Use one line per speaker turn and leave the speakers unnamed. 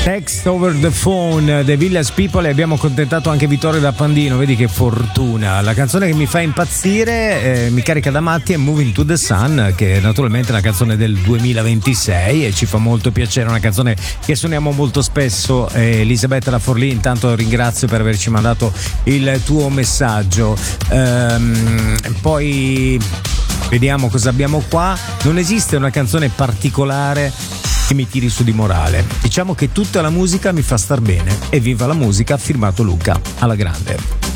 Text over the phone, The Village People, e abbiamo accontentato anche Vittorio da Pandino, vedi che fortuna. La canzone che mi fa impazzire, mi carica da matti, è Moving to the Sun, che naturalmente è una canzone del 2026 e ci fa molto piacere, una canzone che suoniamo molto spesso. Elisabetta da Forlì, intanto ringrazio per averci mandato il tuo messaggio. Poi vediamo cosa abbiamo qua. Non esiste una canzone particolare che mi tiri su di morale. Diciamo che tutta la musica mi fa star bene. E viva la musica, firmato Luca. Alla grande.